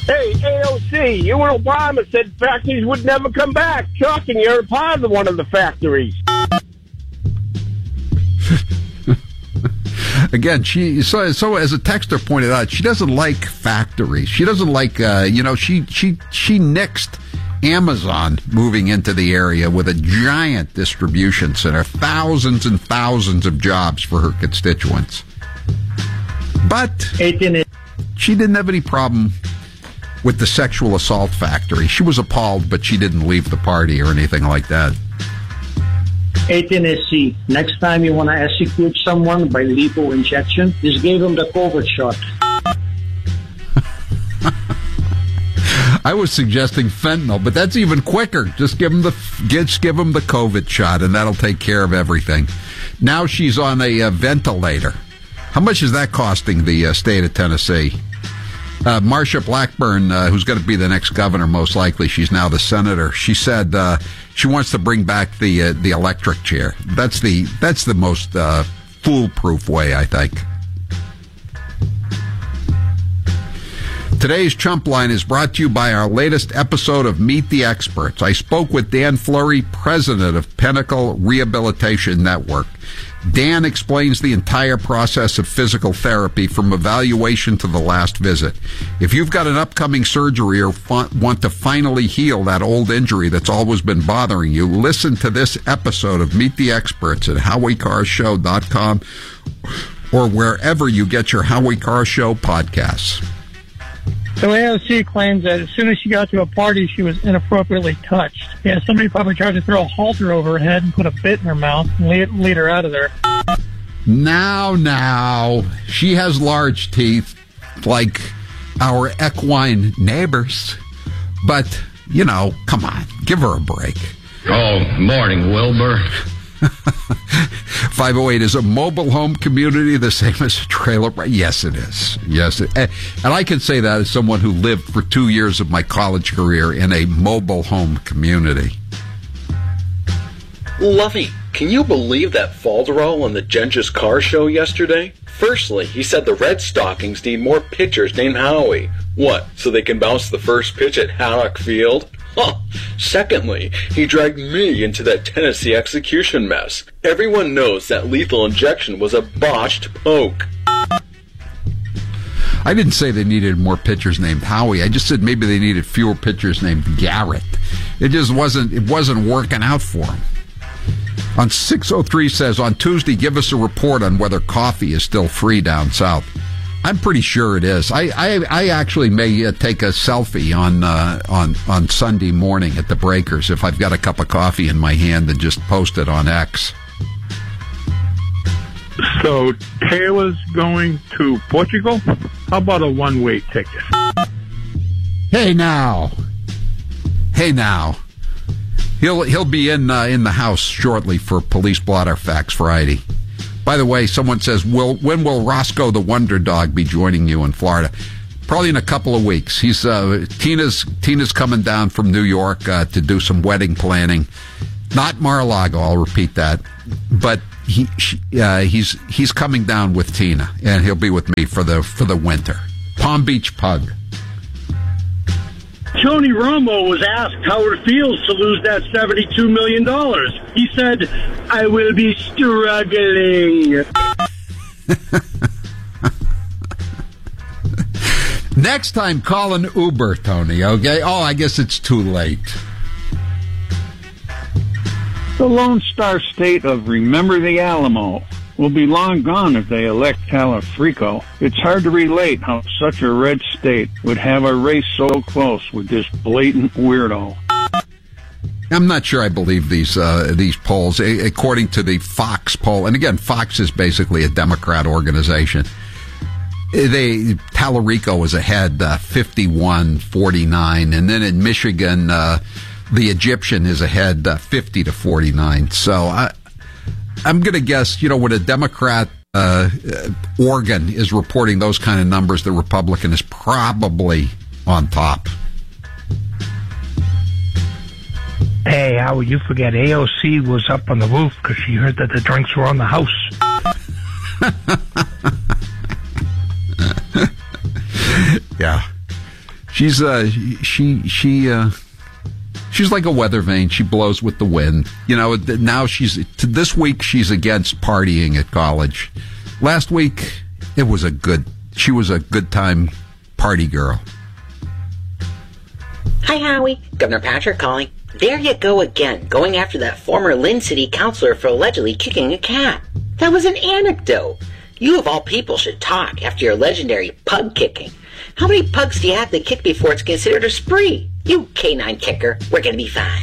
Hey, AOC, you and Obama said factories would never come back. Shocking, you're a part of one of the factories. Again, so as a texter pointed out, she doesn't like factories. She doesn't like, she nixed Amazon moving into the area with a giant distribution center, thousands and thousands of jobs for her constituents. But she didn't have any problem with the sexual assault factory. She was appalled, but she didn't leave the party or anything like that. Hey, Tennessee, next time you want to execute someone by lethal injection, just give them the COVID shot. I was suggesting fentanyl, but that's even quicker. Just give them the COVID shot, and that'll take care of everything. Now she's on a ventilator. How much is that costing the state of Tennessee? Marsha Blackburn, who's going to be the next governor, most likely, she's now the senator. She said she wants to bring back the electric chair. That's the most foolproof way, I think. Today's Chump Line is brought to you by our latest episode of Meet the Experts. I spoke with Dan Fleury, president of Pinnacle Rehabilitation Network. Dan explains the entire process of physical therapy from evaluation to the last visit. If you've got an upcoming surgery or want to finally heal that old injury that's always been bothering you, listen to this episode of Meet the Experts at HowieCarShow.com or wherever you get your Howie Carr Show podcasts. So AOC claims that as soon as she got to a party, she was inappropriately touched. Yeah, somebody probably tried to throw a halter over her head and put a bit in her mouth and lead her out of there. Now, she has large teeth like our equine neighbors. But, come on, give her a break. Oh, morning, Wilbur. 508 is a mobile home community the same as a trailer? Yes, it is. Yes. And I can say that as someone who lived for 2 years of my college career in a mobile home community. Luffy, can you believe that Falderall on the Gengis Car Show yesterday? Firstly, he said the Red Stockings need more pitchers named Howie. What, so they can bounce the first pitch at Haddock Field? Huh. Secondly, he dragged me into that Tennessee execution mess. Everyone knows that lethal injection was a botched poke. I didn't say they needed more pitchers named Howie. I just said maybe they needed fewer pitchers named Garrett. It just wasn't working out for him. On 603 says, on Tuesday, give us a report on whether coffee is still free down south. I'm pretty sure it is. I actually may take a selfie on Sunday morning at the Breakers if I've got a cup of coffee in my hand and just post it on X. So Taylor's going to Portugal? How about a one-way ticket? Hey now. He'll be in the house shortly for Police Blotter Facts Friday. By the way, someone says, when will Roscoe the Wonder Dog be joining you in Florida? Probably in a couple of weeks. He's Tina's coming down from New York to do some wedding planning. Not Mar-a-Lago, I'll repeat that. But he's coming down with Tina, and he'll be with me for the winter. Palm Beach Pug. Tony Romo was asked how it feels to lose that $72 million. He said, I will be struggling. Next time, call an Uber, Tony, okay? Oh, I guess it's too late. The Lone Star State of Remember the Alamo will be long gone if they elect Talafrico. It's hard to relate how such a red state would have a race so close with this blatant weirdo. I'm not sure I believe these polls. According to the Fox poll, and again, Fox is basically a Democrat organization. Talarico is ahead 51-49, and then in Michigan, the Egyptian is ahead 50-49. So I'm going to guess, when a Democrat organ is reporting those kind of numbers, the Republican is probably on top. Hey, how would you forget? AOC was up on the roof because she heard that the drinks were on the house. Yeah. She's like a weather vane. She blows with the wind. Now this week she's against partying at college. Last week she was a good time party girl. Hi, Howie. Governor Patrick calling. There you go again, going after that former Lynn City councilor for allegedly kicking a cat. That was an anecdote. You of all people should talk after your legendary pug kicking. How many pugs do you have to kick before it's considered a spree? You canine kicker, we're gonna be fine.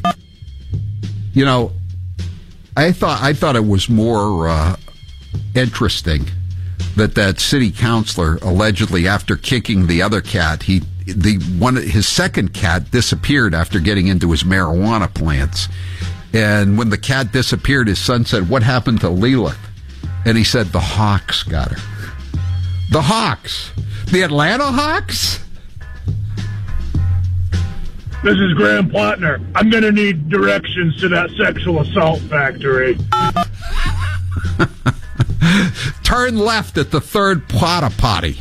I thought it was more interesting that city councilor allegedly, after kicking the other cat, his second cat disappeared after getting into his marijuana plants. And when the cat disappeared, his son said, "What happened to Lilith?" And he said, "The Hawks got her." The Hawks? The Atlanta Hawks? This is Graham Plattner. I'm going to need directions to that sexual assault factory. Turn left at the third porta potty.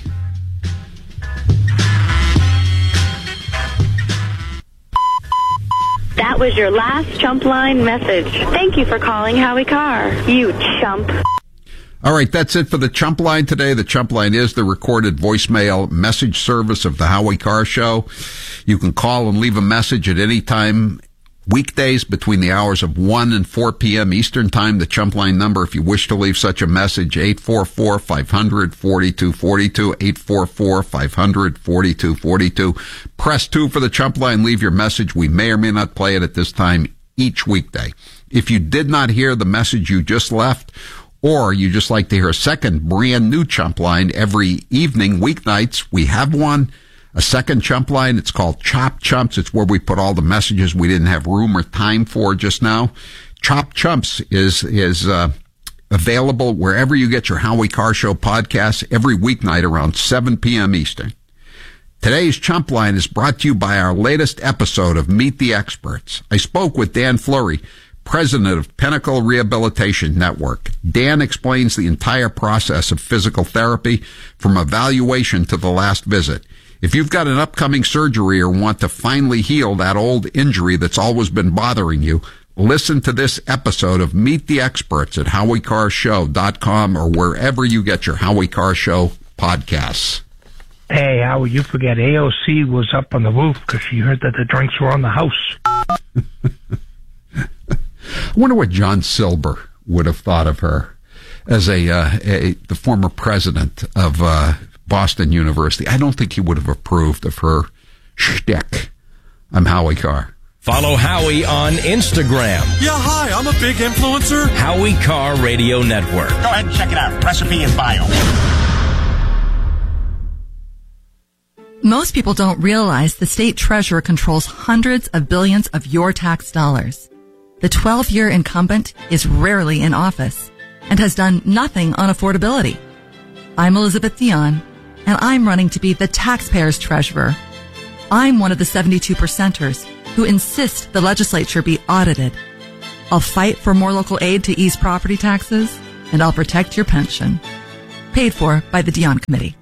That was your last chump line message. Thank you for calling Howie Carr, you chump. All right, that's it for the Chump Line today. The Chump Line is the recorded voicemail message service of the Howie Carr Show. You can call and leave a message at any time, weekdays between the hours of 1 and 4 p.m. Eastern Time. The Chump Line number, if you wish to leave such a message, 844-500-4242, 844-500-4242. Press 2 for the Chump Line. Leave your message. We may or may not play it at this time each weekday. If you did not hear the message you just left, or you just like to hear a second brand new Chump Line every evening, weeknights, we have one, a second Chump Line. It's called Chop Chumps. It's where we put all the messages we didn't have room or time for just now. Chop Chumps is available wherever you get your Howie Carr Show podcasts every weeknight around 7 p.m. Eastern. Today's Chump Line is brought to you by our latest episode of Meet the Experts. I spoke with Dan Fleury, president of Pinnacle Rehabilitation Network. Dan explains the entire process of physical therapy from evaluation to the last visit. If you've got an upcoming surgery or want to finally heal that old injury that's always been bothering you, listen to this episode of Meet the Experts at HowieCarrShow.com or wherever you get your Howie Carr Show podcasts. Hey, Howie, you forget AOC was up on the roof because she heard that the drinks were on the house. I wonder what John Silber would have thought of her as the former president of Boston University. I don't think he would have approved of her shtick. I'm Howie Carr. Follow Howie on Instagram. Yeah, hi, I'm a big influencer. Howie Carr Radio Network. Go ahead and check it out. Recipe and bio. Most people don't realize the state treasurer controls hundreds of billions of your tax dollars. The 12-year incumbent is rarely in office and has done nothing on affordability. I'm Elizabeth Dion, and I'm running to be the taxpayer's treasurer. I'm one of the 72%ers who insist the legislature be audited. I'll fight for more local aid to ease property taxes, and I'll protect your pension. Paid for by the Dion Committee.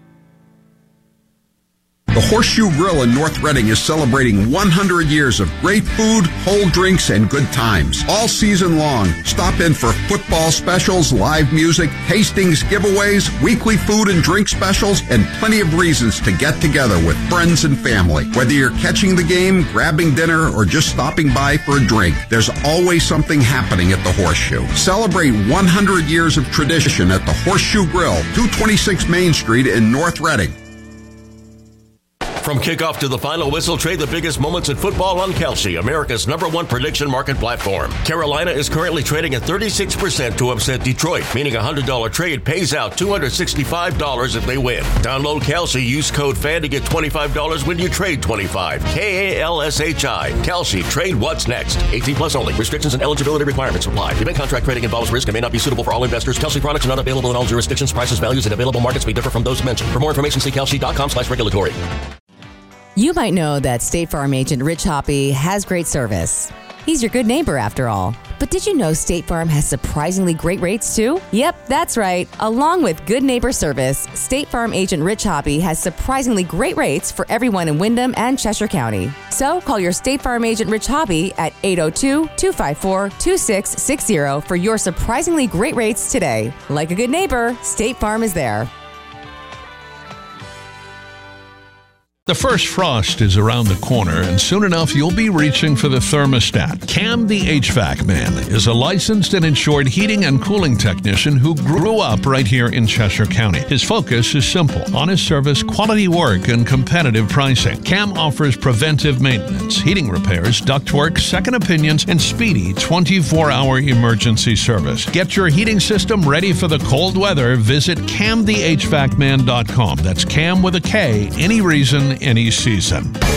The Horseshoe Grill in North Reading is celebrating 100 years of great food, whole drinks, and good times. All season long, stop in for football specials, live music, tastings, giveaways, weekly food and drink specials, and plenty of reasons to get together with friends and family. Whether you're catching the game, grabbing dinner, or just stopping by for a drink, there's always something happening at the Horseshoe. Celebrate 100 years of tradition at the Horseshoe Grill, 226 Main Street in North Reading. From kickoff to the final whistle, trade the biggest moments in football on Kalshi, America's #1 prediction market platform. Carolina is currently trading at 36% to upset Detroit, meaning a $100 trade pays out $265 if they win. Download Kalshi, use code FAN to get $25 when you trade $25. KALSHI. Kalshi, trade what's next. 18 plus only. Restrictions and eligibility requirements apply. Event contract trading involves risk and may not be suitable for all investors. Kalshi products are not available in all jurisdictions. Prices, values, and available markets may differ from those mentioned. For more information, see kalshi.com/regulatory. You might know that State Farm agent Rich Hoppy has great service. He's your good neighbor, after all. But did you know State Farm has surprisingly great rates too? Yep, that's right. Along with good neighbor service, State Farm agent Rich Hoppy has surprisingly great rates for everyone in Windham and Cheshire County. So call your State Farm agent Rich Hoppy at 802-254-2660 for your surprisingly great rates today. Like a good neighbor, State Farm is there. The first frost is around the corner, and soon enough you'll be reaching for the thermostat. Cam the HVAC Man is a licensed and insured heating and cooling technician who grew up right here in Cheshire County. His focus is simple: honest service, quality work, and competitive pricing. Cam offers preventive maintenance, heating repairs, ductwork, second opinions, and speedy 24-hour emergency service. Get your heating system ready for the cold weather. Visit CamTheHVACman.com. That's Cam with a K, any reason, any season.